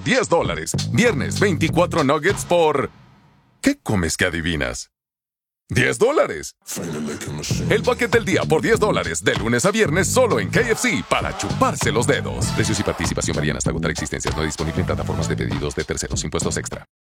$10. Viernes, 24 nuggets por... ¿Qué comes que adivinas? $10. El bucket del día por $10, de lunes a viernes solo en KFC para chuparse los dedos. Precios y participación varían hasta agotar existencias. No disponible en plataformas de pedidos de terceros. Impuestos extra.